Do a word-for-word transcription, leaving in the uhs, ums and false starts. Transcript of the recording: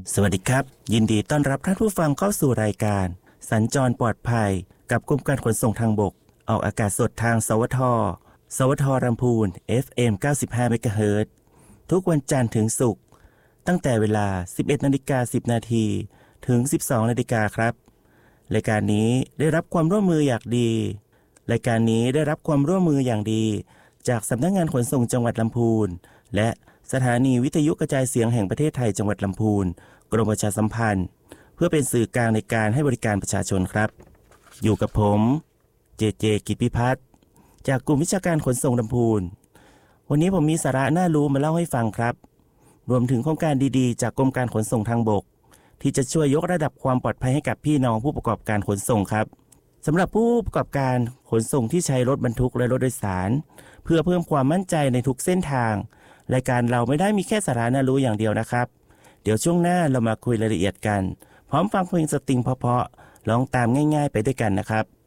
สวัสดีครับยินดีต้อนรับท่านผู้ฟังเข้าสู่รายการสัญจรปลอดภัยกับกรมการขนส่งทางบกออกอากาศสดทางสวทสวทลำพูน เอฟ เอ็ม เก้าสิบห้า เมกะเฮิรตซ์ทุกวันจันทร์ถึงศุกร์ตั้งแต่เวลา สิบเอ็ดนาฬิกาสิบนาทีถึง สิบสองนาฬิกาครับรายการนี้ได้รับความร่วมมืออย่างดีรายการนี้ได้รับความร่วมมืออย่างดีจากสำนักงานขนส่งจังหวัดลำพูนและสถานีวิทยุกระจายเสียงแห่งประเทศไทยจังหวัดลำพูนกรมประชาสัมพันธ์เพื่อเป็นสื่อกลางในการให้บริการประชาชนครับอยู่กับผมเจเจกิจพิพัฒน์จากกลุ่มวิชาการขนส่งลำพูนวันนี้ผมมีสาระน่ารู้มาเล่าให้ฟังครับรวมถึงโครงการดีๆจากกรมการขนส่งทางบกที่จะช่วยยกระดับความปลอดภัยให้กับพี่น้องผู้ประกอบการขนส่งครับสำหรับผู้ประกอบการขนส่งที่ใช้รถบรรทุกและรถโดยสารเพื่อเพิ่มความมั่นใจในทุกเส้นทางรายการเราไม่ได้มีแค่สาระน่ารู้อย่างเดียวนะครับเดี๋ยวช่วงหน้าเรามาคุยรายละเอียดกันพร้อมฟังเพลงสตริงเพราะๆร้องตามง่ายๆไปด้วยกันนะครับ